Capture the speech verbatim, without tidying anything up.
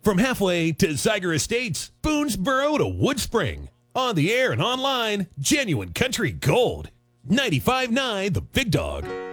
From halfway to Zeiger Estates, Boonesboro to Woodspring. On the air and online, genuine country gold. ninety-five point nine The Big Dog.